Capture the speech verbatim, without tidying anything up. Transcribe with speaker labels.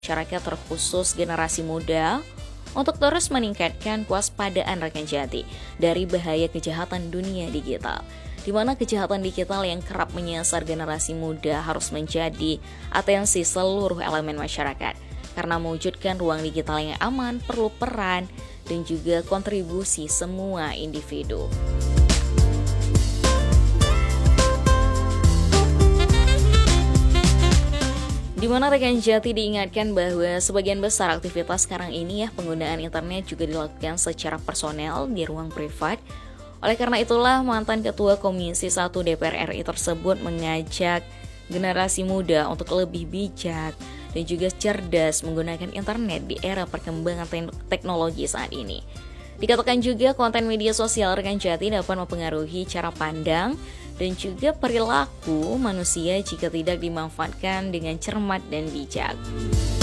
Speaker 1: masyarakat terkhusus generasi muda untuk terus meningkatkan kewaspadaan rekan Jati dari bahaya kejahatan dunia digital, di mana kejahatan digital yang kerap menyasar generasi muda harus menjadi atensi seluruh elemen masyarakat. Karena mewujudkan ruang digital yang aman perlu peran dan juga kontribusi semua individu. Di mana rekan Jati diingatkan bahwa sebagian besar aktivitas sekarang ini ya penggunaan internet juga dilakukan secara personel di ruang privat. Oleh karena itulah mantan Ketua Komisi satu D P R R I tersebut mengajak generasi muda untuk lebih bijak dan juga cerdas menggunakan internet di era perkembangan teknologi saat ini. Dikatakan juga konten media sosial rekan Jati dapat mempengaruhi cara pandang dan juga perilaku manusia jika tidak dimanfaatkan dengan cermat dan bijak.